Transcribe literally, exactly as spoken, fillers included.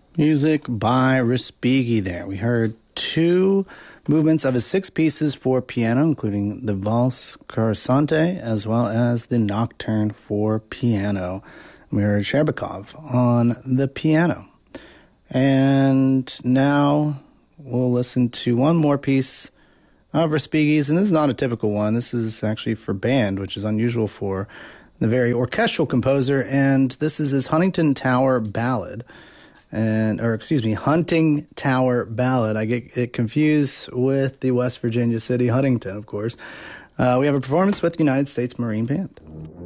Music by Respighi there. We heard two movements of his six pieces for piano, including the Valse Corisante as well as the Nocturne for piano. We heard Sherbakov on the piano. And now we'll listen to one more piece of Respighi's, and this is not a typical one. This is actually for band, which is unusual for the very orchestral composer, and this is his Huntington Tower Ballad. And, or excuse me, Hunting Tower Ballad. I get it confused with the West Virginia city Huntington, of course. Uh, we have a performance with the United States Marine Band.